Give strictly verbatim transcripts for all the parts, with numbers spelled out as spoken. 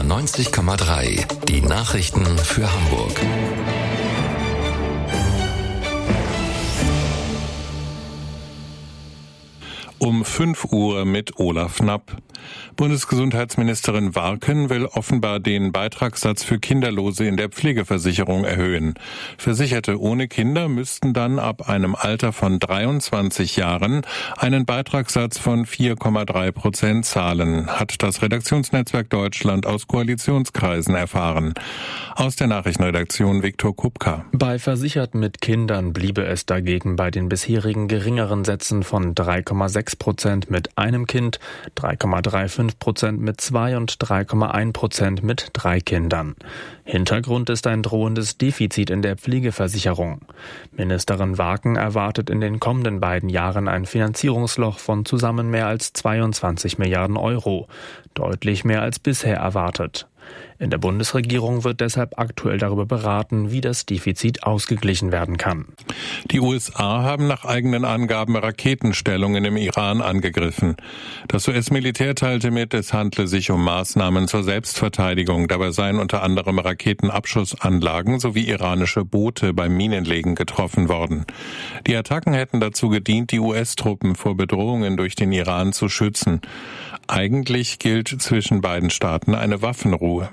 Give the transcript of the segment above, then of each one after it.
neunzig Komma drei. Die Nachrichten für Hamburg. Um fünf Uhr mit Olaf Knapp. Bundesgesundheitsministerin Warken will offenbar den Beitragssatz für Kinderlose in der Pflegeversicherung erhöhen. Versicherte ohne Kinder müssten dann ab einem Alter von dreiundzwanzig Jahren einen Beitragssatz von vier Komma drei Prozent zahlen, hat das Redaktionsnetzwerk Deutschland aus Koalitionskreisen erfahren. Aus der Nachrichtenredaktion Viktor Kupka. Bei Versicherten mit Kindern bliebe es dagegen bei den bisherigen geringeren Sätzen von drei Komma sechs Prozent mit einem Kind, drei Komma fünfunddreißig Prozent mit zwei und drei Komma eins Prozent mit drei Kindern. Hintergrund ist ein drohendes Defizit in der Pflegeversicherung. Ministerin Warken erwartet in den kommenden beiden Jahren ein Finanzierungsloch von zusammen mehr als zweiundzwanzig Milliarden Euro, deutlich mehr als bisher erwartet. In der Bundesregierung wird deshalb aktuell darüber beraten, wie das Defizit ausgeglichen werden kann. Die U S A haben nach eigenen Angaben Raketenstellungen im Iran angegriffen. Das U S-Militär teilte mit, es handle sich um Maßnahmen zur Selbstverteidigung. Dabei seien unter anderem Raketenabschussanlagen sowie iranische Boote beim Minenlegen getroffen worden. Die Attacken hätten dazu gedient, die U S-Truppen vor Bedrohungen durch den Iran zu schützen. Eigentlich gilt zwischen beiden Staaten eine Waffenruhe.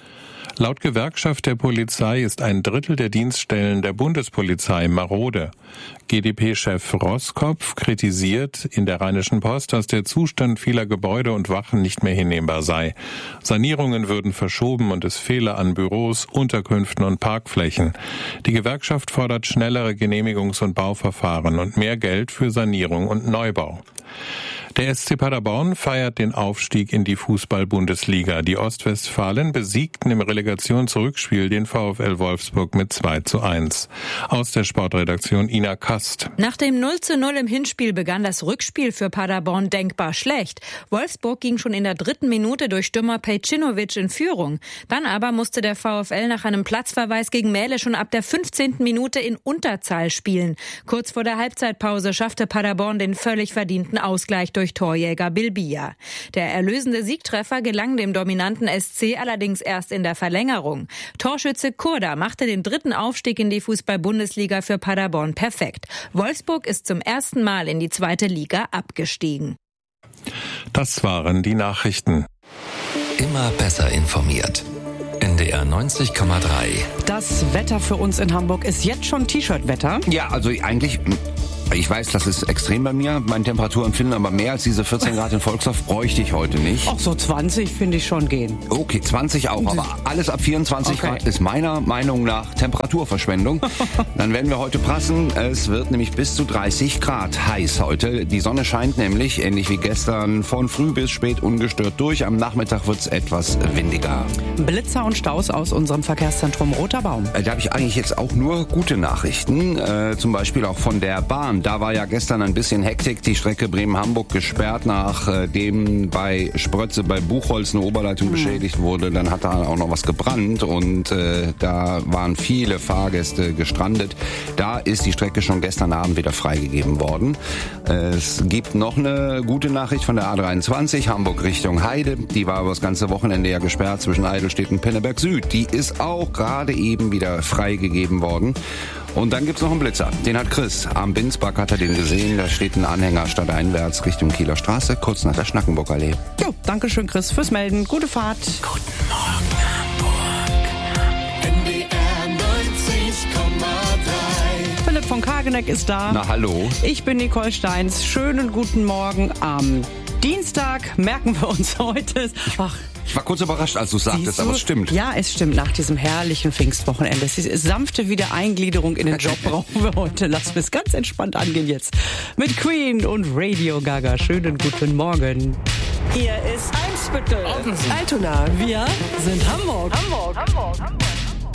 Laut Gewerkschaft der Polizei ist ein Drittel der Dienststellen der Bundespolizei marode. G d P-Chef Roskopf kritisiert in der Rheinischen Post, dass der Zustand vieler Gebäude und Wachen nicht mehr hinnehmbar sei. Sanierungen würden verschoben und es fehle an Büros, Unterkünften und Parkflächen. Die Gewerkschaft fordert schnellere Genehmigungs- und Bauverfahren und mehr Geld für Sanierung und Neubau. Der S C Paderborn feiert den Aufstieg in die Fußball-Bundesliga. Die Ostwestfalen besiegten im Relegationsrückspiel den VfL Wolfsburg mit zwei zu eins. Aus der Sportredaktion Ina Kast. Nach dem null zu null im Hinspiel begann das Rückspiel für Paderborn denkbar schlecht. Wolfsburg ging schon in der dritten Minute durch Stürmer Pejcinovic in Führung. Dann aber musste der VfL nach einem Platzverweis gegen Mähle schon ab der fünfzehnten Minute in Unterzahl spielen. Kurz vor der Halbzeitpause schaffte Paderborn den völlig verdienten Ausgleich durch durch Torjäger Bilbia. Der erlösende Siegtreffer gelang dem dominanten S C allerdings erst in der Verlängerung. Torschütze Kurda machte den dritten Aufstieg in die Fußball-Bundesliga für Paderborn perfekt. Wolfsburg ist zum ersten Mal in die zweite Liga abgestiegen. Das waren die Nachrichten. Immer besser informiert. N D R neunzig Komma drei. Das Wetter für uns in Hamburg ist jetzt schon T-Shirt-Wetter. Ja, also eigentlich... Ich weiß, das ist extrem bei mir, mein Temperaturempfinden, aber mehr als diese vierzehn Grad in Volkshof bräuchte ich heute nicht. Ach, so zwanzig finde ich schon gehen. Okay, zwanzig auch, aber alles ab vierundzwanzig okay. Grad ist meiner Meinung nach Temperaturverschwendung. Dann werden wir heute prassen. Es wird nämlich bis zu dreißig Grad heiß heute. Die Sonne scheint nämlich, ähnlich wie gestern, von früh bis spät ungestört durch. Am Nachmittag wird es etwas windiger. Blitzer und Staus aus unserem Verkehrszentrum Roter Baum. Da habe ich eigentlich jetzt auch nur gute Nachrichten, äh, zum Beispiel auch von der Bahn. Da war ja gestern ein bisschen Hektik, die Strecke Bremen-Hamburg gesperrt, nachdem bei Sprötze bei Buchholz eine Oberleitung mhm. beschädigt wurde. Dann hat da auch noch was gebrannt und äh, da waren viele Fahrgäste gestrandet. Da ist die Strecke schon gestern Abend wieder freigegeben worden. Es gibt noch eine gute Nachricht von der A dreiundzwanzig, Hamburg Richtung Heide. Die war über das ganze Wochenende ja gesperrt zwischen Eidelstedt und Pinneberg Süd. Die ist auch gerade eben wieder freigegeben worden. Und dann gibt's noch einen Blitzer. Den hat Chris. Am Binsbach hat er den gesehen. Da steht ein Anhänger stadteinwärts Richtung Kieler Straße, kurz nach der Schnackenburgallee. Jo, danke schön, Chris, fürs Melden. Gute Fahrt. Guten Morgen, Hamburg. N D R neunzig Komma drei. Philipp von Kageneck ist da. Na, hallo. Ich bin Nicole Steins. Schönen guten Morgen am Dienstag. Merken wir uns heute. Ach, ich war kurz überrascht, als du sagtest, aber es stimmt. Ja, es stimmt. Nach diesem herrlichen Pfingstwochenende. Es ist sanfte Wiedereingliederung in den Job brauchen wir heute. Lassen wir es ganz entspannt angehen jetzt. Mit Queen und Radio Gaga. Schönen guten Morgen. Hier ist Eimsbüttel, Altona. Wir sind Hamburg. Hamburg. Hamburg. Hamburg.